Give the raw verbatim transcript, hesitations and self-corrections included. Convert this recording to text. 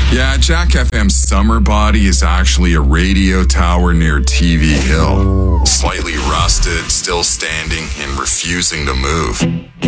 Yeah, Jack F M's summer body is actually a radio tower near T V Hill. Slightly rusted, still standing, and refusing to move.